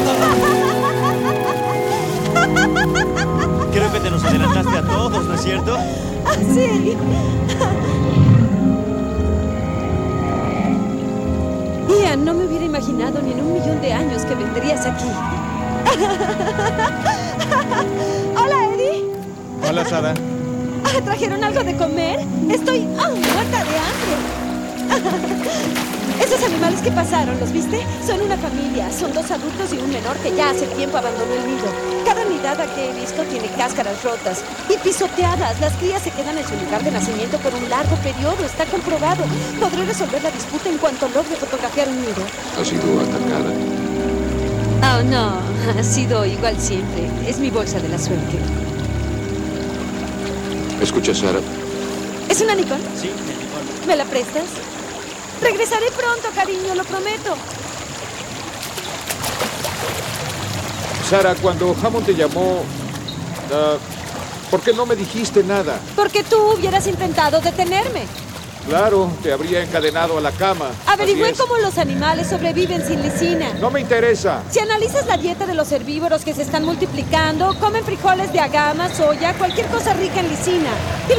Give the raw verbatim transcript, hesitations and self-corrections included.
Creo que te nos adelantaste a todos, ¿no es cierto? Ah, sí. Ian, no me hubiera imaginado ni en un millón de años que vendrías aquí. Hola, Eddie. Hola, Sara. Ah, ¿trajeron algo de comer? Estoy ah, muerta de hambre. Esos animales que pasaron, ¿los viste? Son una familia. Son dos adultos y un menor que ya hace tiempo abandonó el nido. Cada nidada que he visto tiene cáscaras rotas y pisoteadas. Las crías se quedan en su lugar de nacimiento por un largo periodo. Está comprobado. Podré resolver la disputa en cuanto logre fotografiar un nido. ¿Ha sido atacada? Oh, no. Ha sido igual siempre. Es mi bolsa de la suerte. Escucha, Sara. ¿Es una Nikon? Sí, Nikon. ¿Me la prestas? Regresaré pronto, cariño, lo prometo. Sara, cuando Hammond te llamó, uh, ¿por qué no me dijiste nada? Porque tú hubieras intentado detenerme. Claro, te habría encadenado a la cama. Averigüé Así es. cómo los animales sobreviven sin lisina. No me interesa. Si analizas la dieta de los herbívoros que se están multiplicando, comen frijoles de agama, soya, cualquier cosa rica en lisina. Y